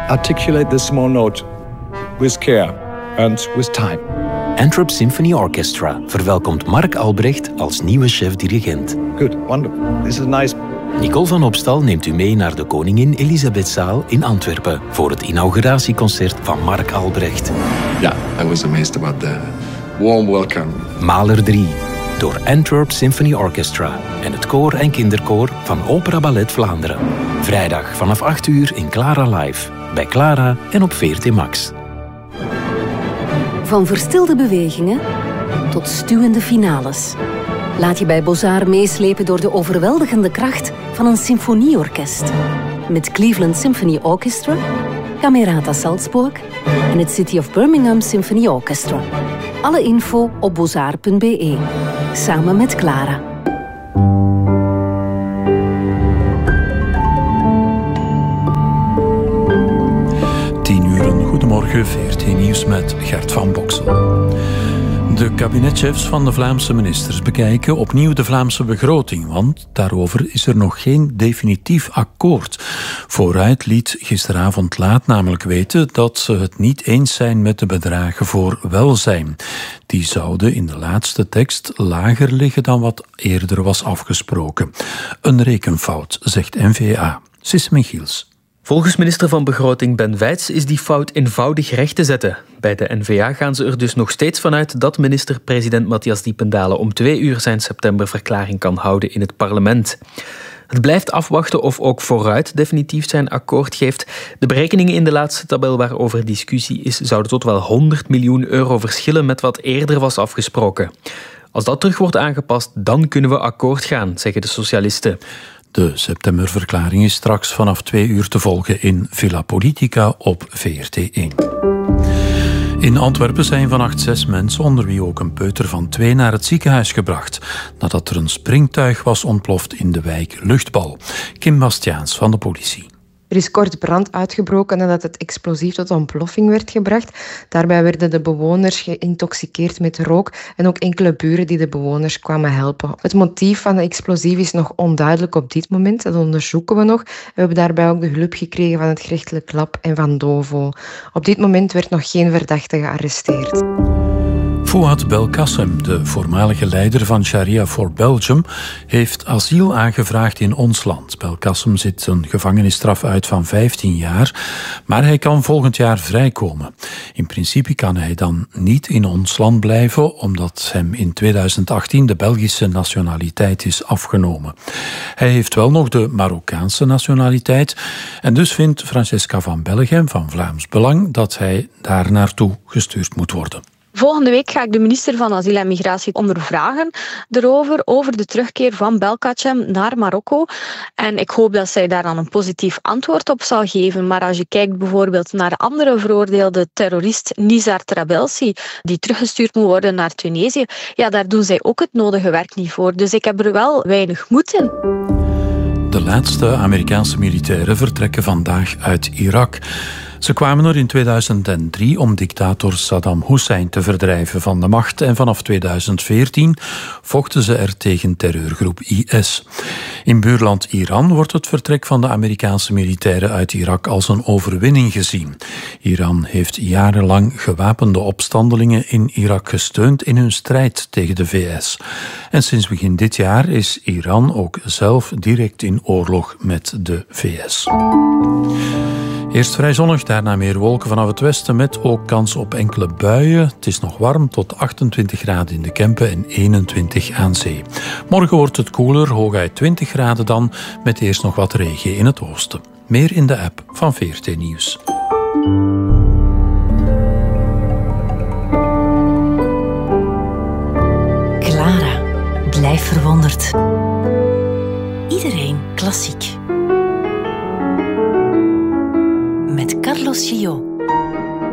articulate this small note with care and with time. Antwerp Symphony Orchestra verwelkomt Mark Albrecht als nieuwe chef-dirigent. Good, wonderful. This is nice. Nicole van Opstal neemt u mee naar de Koningin Elisabethzaal in Antwerpen voor het inauguratieconcert van Mark Albrecht. Yeah, I was amazed about the warm welcome. Mahler 3, door Antwerp Symphony Orchestra en het koor en kinderkoor van Opera Ballet Vlaanderen. Vrijdag vanaf 8 uur in Clara Live, bij Clara en op VRT Max. Van verstilde bewegingen tot stuwende finales. Laat je bij Beaux-Arts meeslepen door de overweldigende kracht van een symfonieorkest. Met Cleveland Symphony Orchestra, Camerata Salzburg en het City of Birmingham Symphony Orchestra. Alle info op beaux-arts.be. Samen met Clara. Goedemorgen, VRT Nieuws met Gert van Boksel. De kabinetchefs van de Vlaamse ministers bekijken opnieuw de Vlaamse begroting, want daarover is er nog geen definitief akkoord. Vooruit liet gisteravond laat namelijk weten dat ze het niet eens zijn met de bedragen voor welzijn. Die zouden in de laatste tekst lager liggen dan wat eerder was afgesproken. Een rekenfout, zegt N-VA. Sis Michiels. Volgens minister van Begroting Ben Weits is die fout eenvoudig recht te zetten. Bij de N-VA gaan ze er dus nog steeds vanuit dat minister-president Matthias Diependalen om 2 uur zijn septemberverklaring kan houden in het parlement. Het blijft afwachten of ook Vooruit definitief zijn akkoord geeft. De berekeningen in de laatste tabel waarover discussie is zouden tot wel 100 miljoen euro verschillen met wat eerder was afgesproken. Als dat terug wordt aangepast, dan kunnen we akkoord gaan, zeggen de socialisten. De septemberverklaring is straks vanaf 2 uur te volgen in Villa Politica op VRT1. In Antwerpen zijn vannacht 6 mensen, onder wie ook een peuter van 2, naar het ziekenhuis gebracht, nadat er een springtuig was ontploft in de wijk Luchtbal. Kim Bastiaans van de politie. Er is kort brand uitgebroken nadat het explosief tot ontploffing werd gebracht. Daarbij werden de bewoners geïntoxiceerd met rook en ook enkele buren die de bewoners kwamen helpen. Het motief van de explosief is nog onduidelijk op dit moment. Dat onderzoeken we nog. We hebben daarbij ook de hulp gekregen van het gerechtelijk lab en van DOVO. Op dit moment werd nog geen verdachte gearresteerd. Fouad Belkacem, de voormalige leider van Sharia for Belgium, heeft asiel aangevraagd in ons land. Belkacem zit een gevangenisstraf uit van 15 jaar, maar hij kan volgend jaar vrijkomen. In principe kan hij dan niet in ons land blijven, omdat hem in 2018 de Belgische nationaliteit is afgenomen. Hij heeft wel nog de Marokkaanse nationaliteit en dus vindt Francesca van Bellegem van Vlaams Belang dat hij daar naartoe gestuurd moet worden. Volgende week ga ik de minister van Asiel en Migratie ondervragen over de terugkeer van Belkacem naar Marokko. En ik hoop dat zij daar dan een positief antwoord op zal geven. Maar als je kijkt bijvoorbeeld naar de andere veroordeelde terrorist Nizar Trabelsi, die teruggestuurd moet worden naar Tunesië, ja, daar doen zij ook het nodige werk niet voor. Dus ik heb er wel weinig moed in. De laatste Amerikaanse militairen vertrekken vandaag uit Irak. Ze kwamen er in 2003 om dictator Saddam Hussein te verdrijven van de macht en vanaf 2014 vochten ze er tegen terreurgroep IS. In buurland Iran wordt het vertrek van de Amerikaanse militairen uit Irak als een overwinning gezien. Iran heeft jarenlang gewapende opstandelingen in Irak gesteund in hun strijd tegen de VS. En sinds begin dit jaar is Iran ook zelf direct in oorlog met de VS. Eerst vrij zonnig, daarna meer wolken vanaf het westen met ook kans op enkele buien. Het is nog warm tot 28 graden in de Kempen en 21 aan zee. Morgen wordt het koeler, hooguit 20 graden dan, met eerst nog wat regen in het oosten. Meer in de app van VRT Nieuws. Clara, blijf verwonderd. Iedereen klassiek. Met Carlos Gillot.